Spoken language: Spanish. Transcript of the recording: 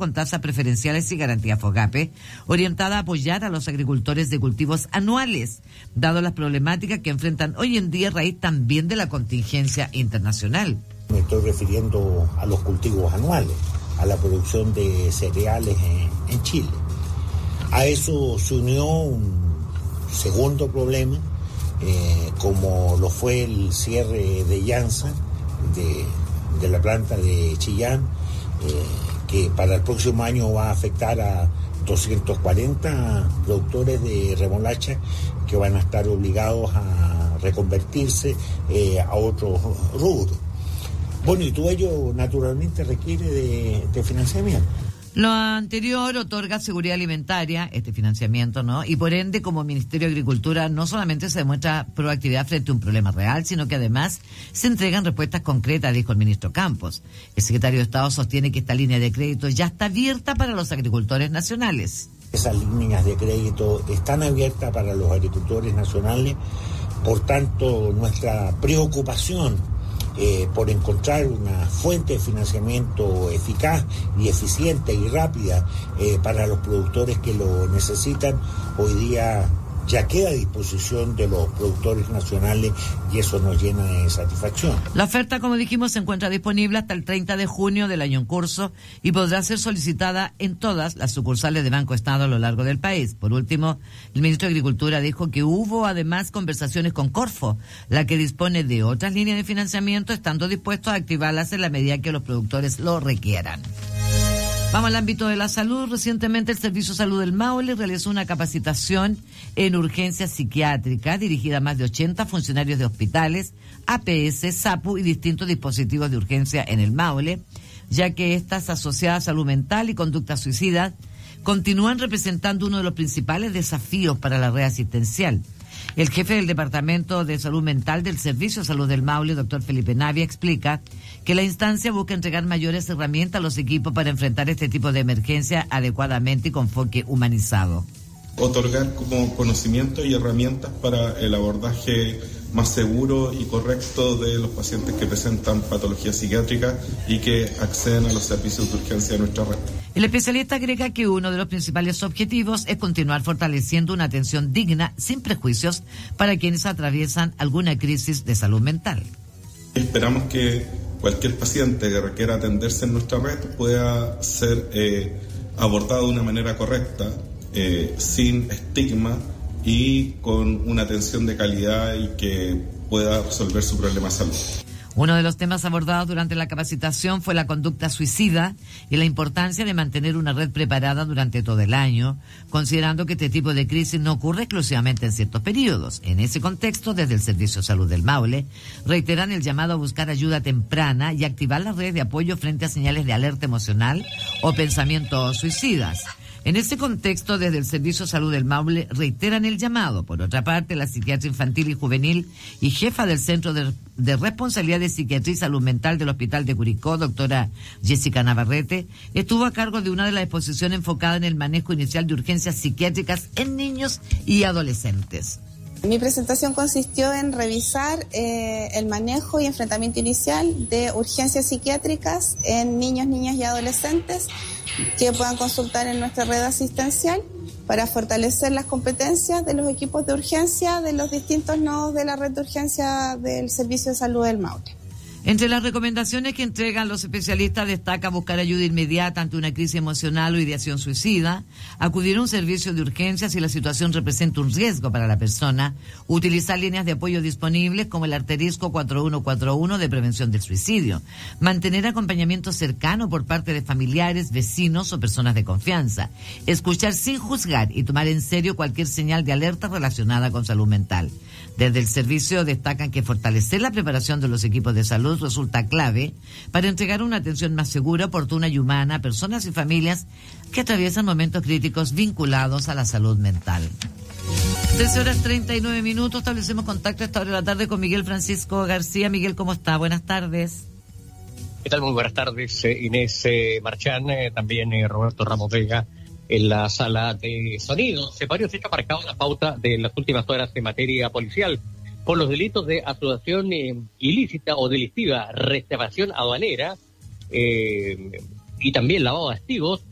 con tasas preferenciales y garantía FOGAPE, orientada a apoyar a los agricultores de cultivos anuales, dado las problemáticas que enfrentan hoy en día a raíz también de la contingencia internacional. Me estoy refiriendo a los cultivos anuales, a la producción de cereales en Chile. A eso se unió un segundo problema, como lo fue el cierre de Janssen, de la planta de Chillán, que para el próximo año va a afectar a 240 productores de remolacha que van a estar obligados a reconvertirse a otros rubros. Bueno, y todo ello naturalmente requiere de financiamiento. Lo anterior otorga seguridad alimentaria, este financiamiento, ¿no? Y por ende, como Ministerio de Agricultura, no solamente se demuestra proactividad frente a un problema real, sino que además se entregan respuestas concretas, dijo el ministro Campos. El secretario de Estado sostiene que esta línea de crédito ya está abierta para los agricultores nacionales. Esas líneas de crédito están abiertas para los agricultores nacionales, por tanto, nuestra preocupación por encontrar una fuente de financiamiento eficaz y eficiente y rápida para los productores que lo necesitan, hoy día ya queda a disposición de los productores nacionales y eso nos llena de satisfacción. La oferta, como dijimos, se encuentra disponible hasta el 30 de junio del año en curso y podrá ser solicitada en todas las sucursales de Banco Estado a lo largo del país. Por último, el ministro de Agricultura dijo que hubo además conversaciones con Corfo, la que dispone de otras líneas de financiamiento, estando dispuestos a activarlas en la medida que los productores lo requieran. Vamos al ámbito de la salud. Recientemente el Servicio de Salud del Maule realizó una capacitación en urgencia psiquiátrica dirigida a más de 80 funcionarios de hospitales, APS, SAPU y distintos dispositivos de urgencia en el Maule, ya que estas asociadas a salud mental y conducta suicida continúan representando uno de los principales desafíos para la red asistencial. El jefe del Departamento de Salud Mental del Servicio de Salud del Maule, doctor Felipe Navia, explica que la instancia busca entregar mayores herramientas a los equipos para enfrentar este tipo de emergencia adecuadamente y con enfoque humanizado. Otorgar como conocimiento y herramientas para el abordaje más seguro y correcto de los pacientes que presentan patologías psiquiátricas y que acceden a los servicios de urgencia de nuestra red. El especialista agrega que uno de los principales objetivos es continuar fortaleciendo una atención digna, sin prejuicios, para quienes atraviesan alguna crisis de salud mental. Esperamos que cualquier paciente que requiera atenderse en nuestra red pueda ser abordado de una manera correcta, sin estigma y con una atención de calidad y que pueda resolver su problema de salud. Uno de los temas abordados durante la capacitación fue la conducta suicida y la importancia de mantener una red preparada durante todo el año, considerando que este tipo de crisis no ocurre exclusivamente en ciertos periodos. En ese contexto, desde el Servicio de Salud del Maule, reiteran el llamado a buscar ayuda temprana y activar las redes de apoyo frente a señales de alerta emocional o pensamientos suicidas. En ese contexto, desde el Servicio de Salud del Maule reiteran el llamado. Por otra parte, la psiquiatra infantil y juvenil y jefa del Centro de Responsabilidad de Psiquiatría y Salud Mental del Hospital de Curicó, doctora Jessica Navarrete, estuvo a cargo de una de las exposiciones enfocada en el manejo inicial de urgencias psiquiátricas en niños y adolescentes. Mi presentación consistió en revisar el manejo y enfrentamiento inicial de urgencias psiquiátricas en niños, niñas y adolescentes que puedan consultar en nuestra red asistencial para fortalecer las competencias de los equipos de urgencia de los distintos nodos de la red de urgencia del Servicio de Salud del Maule. Entre las recomendaciones que entregan los especialistas destaca buscar ayuda inmediata ante una crisis emocional o ideación suicida, acudir a un servicio de urgencia si la situación representa un riesgo para la persona, utilizar líneas de apoyo disponibles como el asterisco 4141 de prevención del suicidio, mantener acompañamiento cercano por parte de familiares, vecinos o personas de confianza, escuchar sin juzgar y tomar en serio cualquier señal de alerta relacionada con salud mental. Desde el servicio destacan que fortalecer la preparación de los equipos de salud resulta clave para entregar una atención más segura, oportuna y humana a personas y familias que atraviesan momentos críticos vinculados a la salud mental. 13:39. Establecemos contacto a esta hora de la tarde con Miguel Francisco García. Miguel, ¿cómo está? Buenas tardes. ¿Qué tal? Muy buenas tardes, Inés Marchán, también Roberto Ramos Vega en la sala de sonido. Varios hechos marcados la pauta de las últimas horas en materia policial por los delitos de asociación ilícita o delictiva, reservación aduanera y también lavado de activos.